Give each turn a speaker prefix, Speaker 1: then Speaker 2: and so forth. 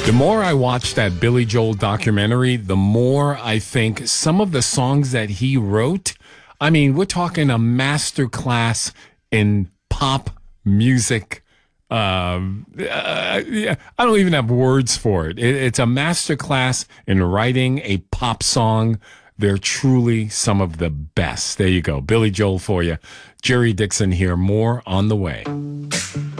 Speaker 1: The more I watch that Billy Joel documentary, the more I think some of the songs that he wrote, I mean, we're talking a master class in pop music. Yeah, I don't even have words for it. It's a master class in writing a pop song. They're truly some of the best. There you go. Billy Joel for you. Jerry Dixon here. More on the way.